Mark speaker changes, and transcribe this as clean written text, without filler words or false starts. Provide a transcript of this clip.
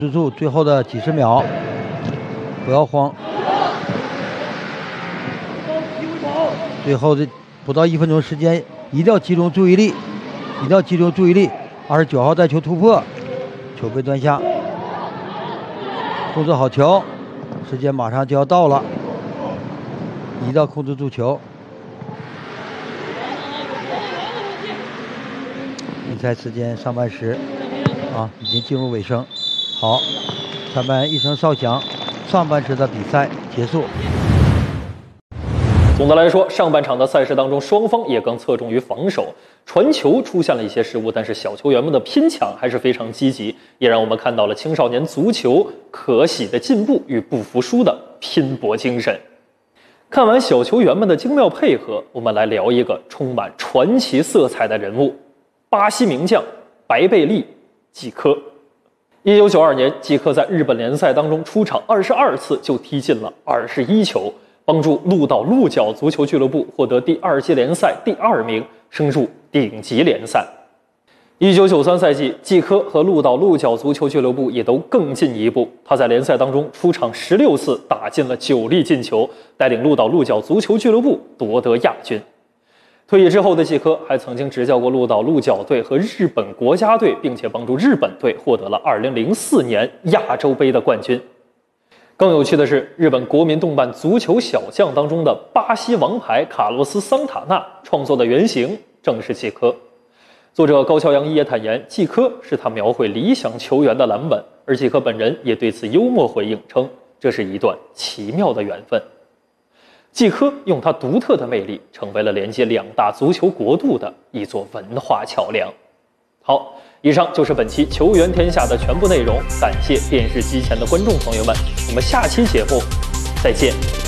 Speaker 1: 住最后的几十秒，不要慌。最后的不到1分钟时间，一定要集中注意力，一定要集中注意力。29号带球突破，球被断下，控制好球，时间马上就要到了，一定要控制住球。比赛时间上半时已经进入尾声。好，裁判一声哨响，上半时的比赛结束。
Speaker 2: 总的来说，上半场的赛事当中，双方也更侧重于防守，传球出现了一些失误，但是小球员们的拼抢还是非常积极，也让我们看到了青少年足球可喜的进步与不服输的拼搏精神。看完小球员们的精妙配合，我们来聊一个充满传奇色彩的人物——巴西名将白贝利·季科。1992年，季科在日本联赛当中出场22次就踢进了21球，帮助鹿岛鹿角足球俱乐部获得第2届联赛第2名，升入顶级联赛。1993赛季，季科和鹿岛鹿角足球俱乐部也都更进一步，他在联赛当中出场16次，打进了9粒进球，带领鹿岛鹿角足球俱乐部夺得亚军。退役之后的季科还曾经执教过鹿岛鹿角队和日本国家队，并且帮助日本队获得了2004年亚洲杯的冠军。更有趣的是，日本国民动漫足球小将当中的巴西王牌卡洛斯·桑塔纳创作的原型正是季科。作者高桥洋一也坦言，季科是他描绘理想球员的蓝本，而季科本人也对此幽默回应称，这是一段奇妙的缘分。季科用他独特的魅力，成为了连接2大足球国度的一座文化桥梁。好，以上就是本期球员天下的全部内容，感谢电视机前的观众朋友们，我们下期节目再见。